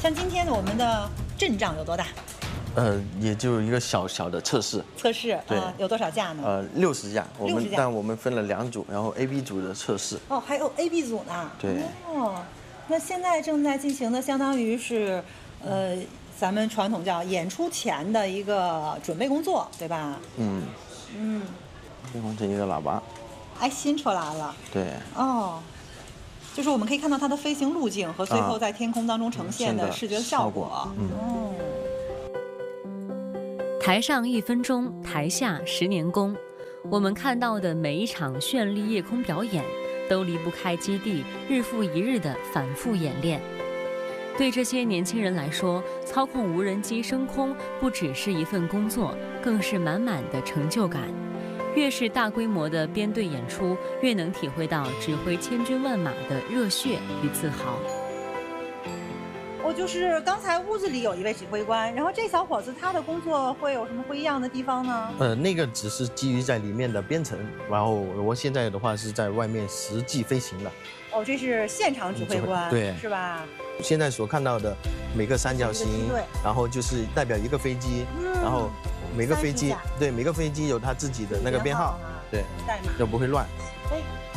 像今天我们的阵仗有多大？ 也就一个小小的测试。 测试对有多少架呢？ 60架。但我们分了2组，然后 A、B 组的测试。 哦，还有 A、B 组呢。 对。 哦，那现在正在进行的，相当于是，咱们传统叫演出前的一个准备工作，对吧？ 变成一个喇叭。 哎，新出来了。 对。 哦。就是我们可以看到它的飞行路径和最后在天空当中呈现的视觉效果。 台上1分钟，台下10年功。我们看到的每一场绚丽夜空表演，都离不开基地日复一日的反复演练。对这些年轻人来说，操控无人机升空不只是一份工作，更是满满的成就感。越是大规模的编队演出，越能体会到指挥千军万马的热血与自豪。 我就是刚才屋子里有一位指挥官，然后这小伙子他的工作会有什么不一样的地方呢？ 那个只是基于在里面的编程，然后我现在的话是在外面实际飞行的。 哦，这是现场指挥官， 对， 是吧？ 现在所看到的每个三角形，然后就是代表一个飞机，然后每个飞机有它自己的那个编号，对，就不会乱。 哎。